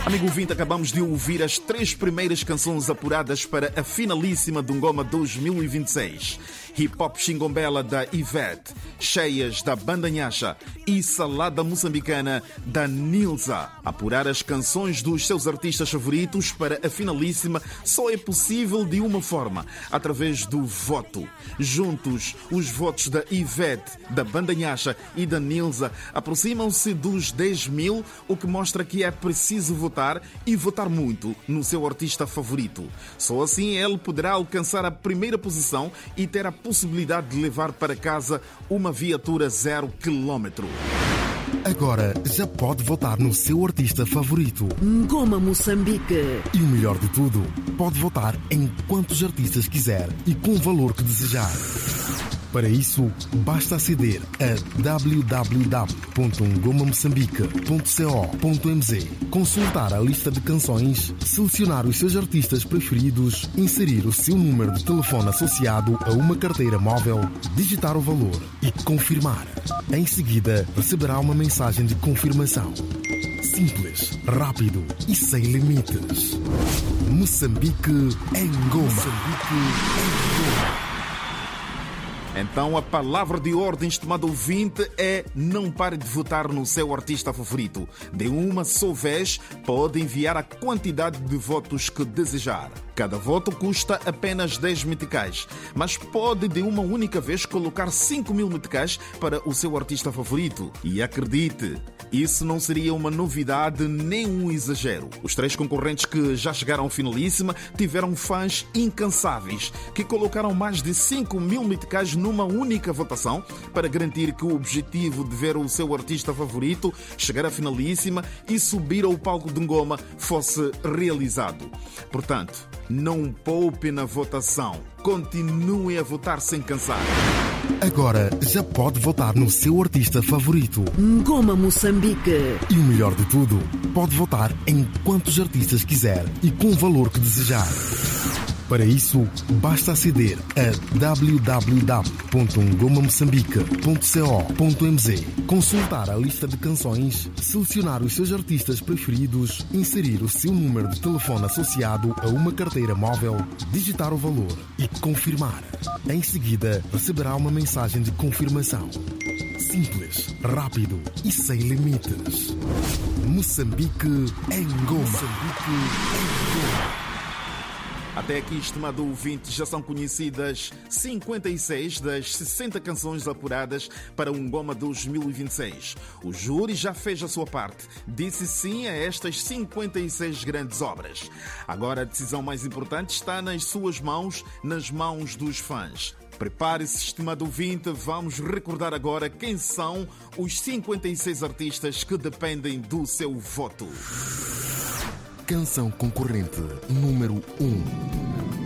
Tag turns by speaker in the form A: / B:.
A: Amigo ouvinte, acabamos de ouvir as 3 primeiras canções apuradas para a finalíssima do Ngoma 2026. Hip Hop Xingombela da Ivete, Cheias da Banda Nhaxa e Salada Moçambicana da Nilza. Apurar as canções dos seus artistas favoritos para a finalíssima só é possível de uma forma, através do voto. Juntos, os votos da Ivete, da Banda Nhaxa e da Nilza aproximam-se dos 10.000, o que mostra que é preciso votar e votar muito no seu artista favorito. Só assim ele poderá alcançar a primeira posição e ter a possibilidade de levar para casa uma viatura 0 km.
B: Agora já pode votar no seu artista favorito.
C: Ngoma Moçambique.
B: E o melhor de tudo, pode votar em quantos artistas quiser e com o valor que desejar. Para isso, basta aceder a www.ngomamoçambique.co.mz, consultar a lista de canções, selecionar os seus artistas preferidos, inserir o seu número de telefone associado a uma carteira móvel, digitar o valor e confirmar. Em seguida, receberá uma mensagem de confirmação. Simples, rápido e sem limites. Moçambique em Ngoma. Moçambique em Ngoma.
A: Então a palavra de ordem, estimado ouvinte, é: não pare de votar no seu artista favorito. De uma só vez, pode enviar a quantidade de votos que desejar. Cada voto custa apenas 10 meticais, mas pode de uma única vez colocar 5.000 meticais para o seu artista favorito. E acredite, isso não seria uma novidade nem um exagero. Os 3 concorrentes que já chegaram à finalíssima tiveram fãs incansáveis que colocaram mais de 5.000 meticais numa única votação para garantir que o objetivo de ver o seu artista favorito chegar à finalíssima e subir ao palco de Ngoma fosse realizado. Portanto, não poupe na votação. Continue a votar sem cansar.
B: Agora já pode votar no seu artista favorito.
C: Ngoma Moçambique.
B: E o melhor de tudo, pode votar em quantos artistas quiser e com o valor que desejar. Para isso, basta aceder a www.ngomamoçambique.co.mz, consultar a lista de canções, selecionar os seus artistas preferidos, inserir o seu número de telefone associado a uma carteira móvel, digitar o valor e confirmar. Em seguida, receberá uma mensagem de confirmação. Simples, rápido e sem limites. Moçambique em Ngoma. Moçambique em Ngoma.
A: Até aqui, estimado ouvinte, já são conhecidas 56 das 60 canções apuradas para o Ngoma 2026. O júri já fez a sua parte, disse sim a estas 56 grandes obras. Agora a decisão mais importante está nas suas mãos, nas mãos dos fãs. Prepare-se, estimado ouvinte, vamos recordar agora quem são os 56 artistas que dependem do seu voto.
B: Canção concorrente número 1.